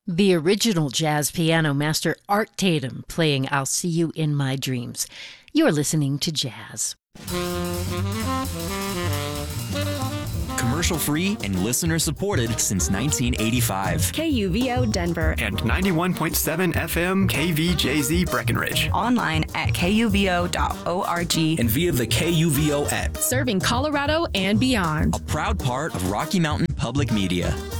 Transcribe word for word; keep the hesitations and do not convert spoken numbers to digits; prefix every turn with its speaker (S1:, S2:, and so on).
S1: The original jazz piano master Art Tatum playing I'll See You in My Dreams. You're listening to Jazz.
S2: Commercial-free and listener-supported since nineteen eighty-five.
S3: K U V O Denver.
S4: And ninety-one point seven F M K V J Z Breckenridge.
S5: Online at K U V O dot org.
S2: And via the K U V O app.
S3: Serving Colorado and beyond.
S2: A proud part of Rocky Mountain Public Media.